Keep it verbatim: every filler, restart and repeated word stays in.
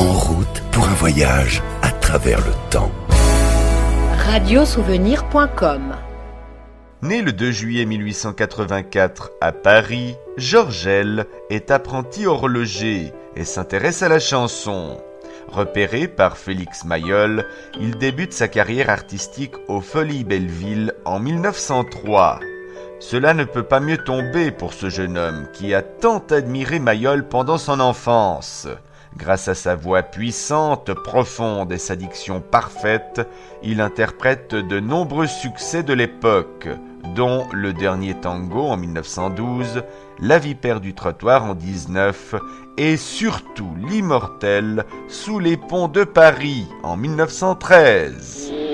en route pour un voyage à travers le temps. radiosouvenir point com. Né le deux juillet mille huit cent quatre-vingt-quatre à Paris, Georges Ell est apprenti horloger et s'intéresse à la chanson. Repéré par Félix Mayol, il débute sa carrière artistique aux Folies Belleville en mille neuf cent trois. Cela ne peut pas mieux tomber pour ce jeune homme qui a tant admiré Mayol pendant son enfance. Grâce à sa voix puissante, profonde et sa diction parfaite, il interprète de nombreux succès de l'époque, dont Le Dernier Tango en mille neuf cent douze, La Vipère du Trottoir en dix-neuf et surtout l'immortel Sous les ponts de Paris en mille neuf cent treize.